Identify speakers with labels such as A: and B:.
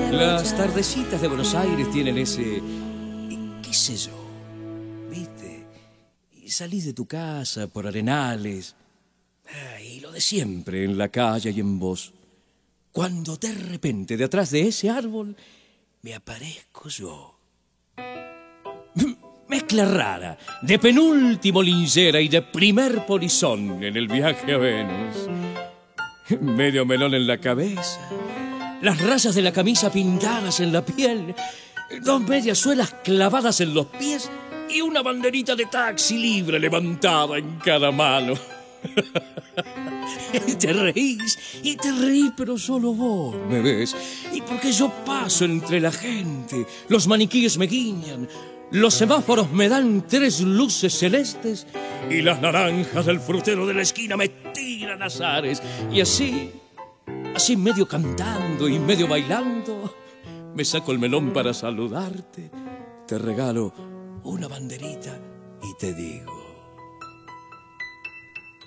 A: Las tardecitas de Buenos Aires tienen ese... qué sé yo, ¿viste? Y salís de tu casa por Arenales. Y lo de siempre, en la calle y en vos. Cuando de repente, de atrás de ese árbol, me aparezco yo. Mezcla rara, de penúltimo linchera y de primer polizón en el viaje a Venus. Medio melón en la cabeza, las rayas de la camisa pintadas en la piel, dos medias suelas clavadas en los pies y una banderita de taxi libre levantada en cada mano. Y te reís, pero solo vos me ves. Y porque yo paso entre la gente, los maniquíes me guiñan, los semáforos me dan tres luces celestes y las naranjas del frutero de la esquina me tiran azares. Y así medio cantando y medio bailando, me saco el melón para saludarte, te regalo una banderita y te digo: